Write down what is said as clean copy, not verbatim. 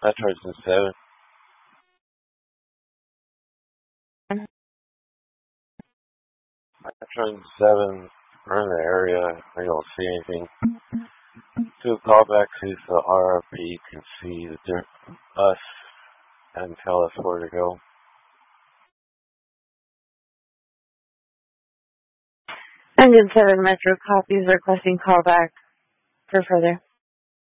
Metro's in 7. Metro's in 7. We're in the area. We don't see anything. Do a callback, see if the RRP can see us and tell us where to go. Engine 7 Metro copies requesting callback for further.